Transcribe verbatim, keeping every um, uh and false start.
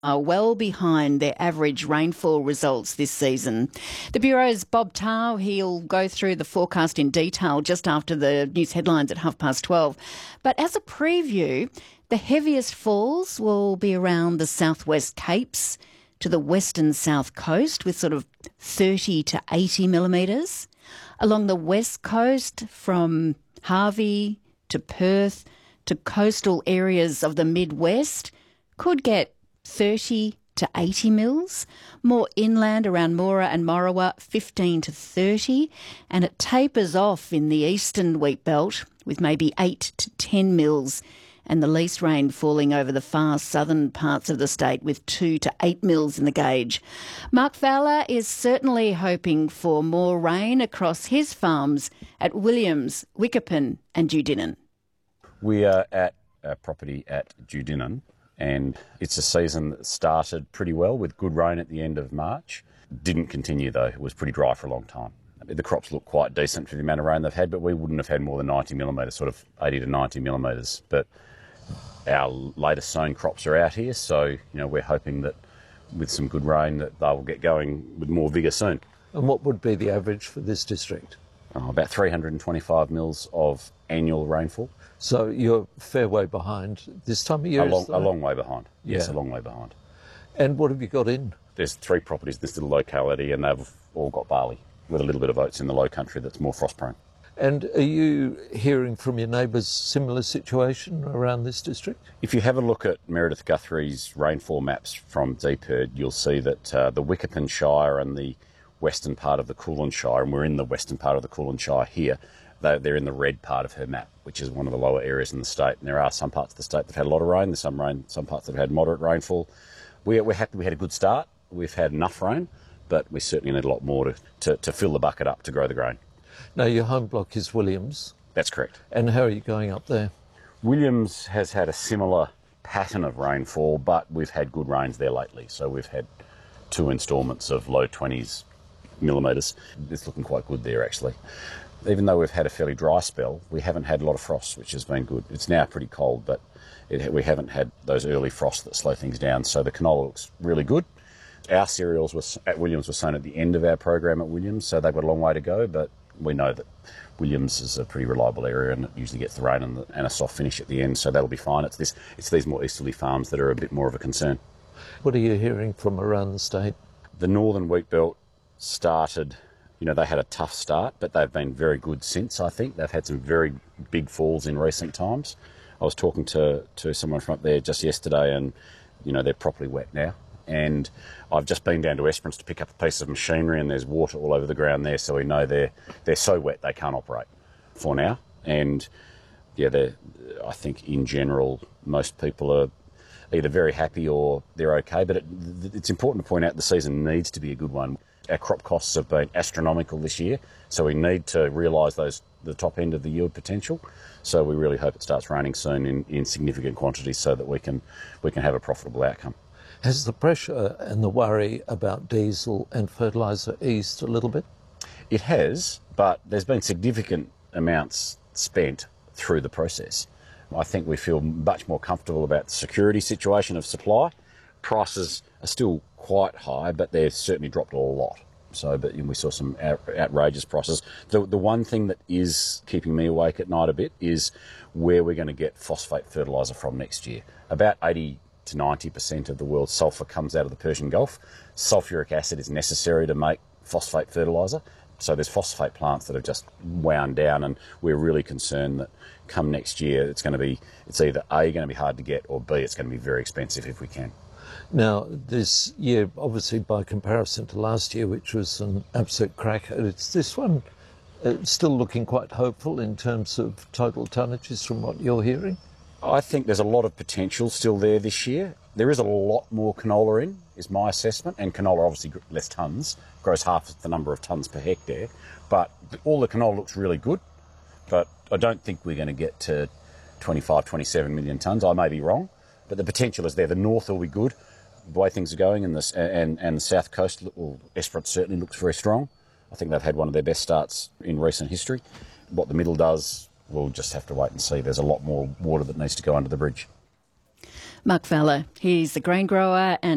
are well behind their average rainfall results this season. The Bureau's Bob Tao, he'll go through the forecast in detail just after the news headlines at half past twelve. But as a preview, the heaviest falls will be around the southwest Capes to the western south coast with sort of thirty to eighty millimetres. Along the west coast from Harvey to Perth to coastal areas of the Midwest could get thirty to eighty mils. More inland around Moora and Morawa, fifteen to thirty. And it tapers off in the eastern wheat belt with maybe eight to ten mils. And the least rain falling over the far southern parts of the state with two to eight mils in the gauge. Mark Fowler is certainly hoping for more rain across his farms at Williams, Wickerpin and Dudinan. We are at a property at Dudinan, and it's a season that started pretty well with good rain at the end of March. Didn't continue though, it was pretty dry for a long time. The crops look quite decent for the amount of rain they've had, but we wouldn't have had more than ninety millimetres, sort of eighty to ninety millimetres. But our latest sown crops are out here, so you know we're hoping that with some good rain that they will get going with more vigour soon. And what would be the average for this district? Oh, about three hundred twenty-five mils of annual rainfall. So you're a fair way behind this time of year? A long, a long way behind. Yes, Yeah. a long way behind. And what have you got in? There's three properties in this little locality, and they've all got barley with a little bit of oats in the low country that's more frost prone. And are you hearing from your neighbours similar situation around this district? If you have a look at Meredith Guthrie's rainfall maps from DPIRD, you'll see that uh, the Wickerpin Shire and the western part of the Kulin Shire, and we're in the western part of the Kulin Shire here, they're, they're in the red part of her map, which is one of the lower areas in the state. And there are some parts of the state that have had a lot of rain, there's some rain, some parts that have had moderate rainfall. We're, we're happy we had a good start. We've had enough rain, but we certainly need a lot more to, to, to fill the bucket up to grow the grain. Now, your home block is Williams. That's correct. And how are you going up there? Williams has had a similar pattern of rainfall, but we've had good rains there lately. So we've had two instalments of low twenties millimetres. It's looking quite good there, actually. Even though we've had a fairly dry spell, we haven't had a lot of frost, which has been good. It's now pretty cold, but it, we haven't had those early frosts that slow things down. So the canola looks really good. Our cereals were, at Williams were sown at the end of our program at Williams, so they've got a long way to go, but we know that Williams is a pretty reliable area and it usually gets the rain and, the, and a soft finish at the end, so that'll be fine. It's this, it's these more easterly farms that are a bit more of a concern. What are you hearing from around the state? The northern wheat belt started, you know, they had a tough start, but they've been very good since, I think. They've had some very big falls in recent times. I was talking to, to someone from up there just yesterday and, you know, they're properly wet now. And I've just been down to Esperance to pick up a piece of machinery and there's water all over the ground there, so we know they're they're so wet they can't operate for now. And yeah, they're, I think in general most people are either very happy or they're okay, but it, it's important to point out the season needs to be a good one. Our crop costs have been astronomical this year, so we need to realise those the top end of the yield potential. So we really hope it starts raining soon in, in significant quantities so that we can we can have a profitable outcome. Has the pressure and the worry about diesel and fertiliser eased a little bit? It has, but there's been significant amounts spent through the process. I think we feel much more comfortable about the security situation of supply. Prices are still quite high, but they've certainly dropped a lot. So, but we saw some out, outrageous prices. The, the one thing that is keeping me awake at night a bit is where we're going to get phosphate fertiliser from next year. About eighty to ninety percent of the world's sulphur comes out of the Persian Gulf. Sulphuric acid is necessary to make phosphate fertiliser. So there's phosphate plants that have just wound down, and we're really concerned that come next year it's going to be, it's either A, going to be hard to get, or B, it's going to be very expensive if we can. Now, this year, obviously by comparison to last year, which was an absolute cracker, it's this one uh, still looking quite hopeful in terms of total tonnages from what you're hearing? I think there's a lot of potential still there this year. There is a lot more canola in, is my assessment, and canola obviously less tonnes, grows half the number of tonnes per hectare, but all the canola looks really good, but I don't think we're going to get to twenty-five, twenty-seven million tonnes. I may be wrong, but the potential is there. The north will be good, the way things are going, and the, and, and the south coast, well, Esperance certainly looks very strong. I think they've had one of their best starts in recent history. What the middle does, we'll just have to wait and see. There's a lot more water that needs to go under the bridge. Mark Fowler, he's a grain grower and